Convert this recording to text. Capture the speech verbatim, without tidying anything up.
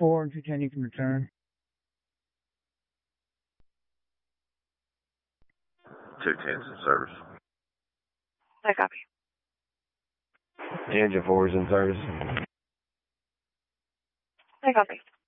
four, and two ten, you can return. two ten's in service. I copy. Engine four is in service. I copy.